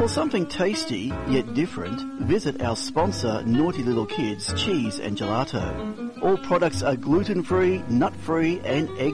For something tasty yet different, visit our sponsor Naughty Little Kids Cheese and Gelato. All products are gluten-free, nut-free and egg